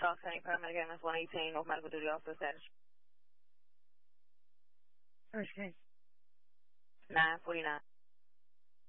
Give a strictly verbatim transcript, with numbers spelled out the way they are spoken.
Rock County Paramedic M S one eighteen, North Medical Duty Officer status. Okay. nine forty-nine.